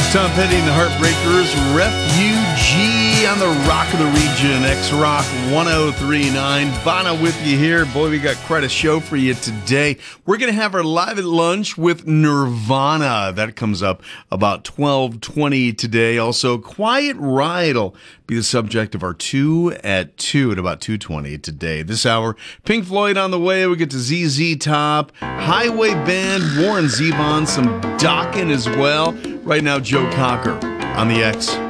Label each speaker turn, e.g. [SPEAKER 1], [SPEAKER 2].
[SPEAKER 1] Tom Petty and the Heartbreakers, Refugee on the Rock of the Region, X-Rock 1039. Bono with you here. Boy, we got quite a show for you today. We're going to have our Live at Lunch with Nirvana. That comes up about 12:20 today. Also, Quiet Riot will be the subject of our 2 at 2 at about 2:20 today. This hour, Pink Floyd on the way. We get to ZZ Top, Highway Band, Warren Zevon, some Dokken as well. Right now, Joe Cocker on the X.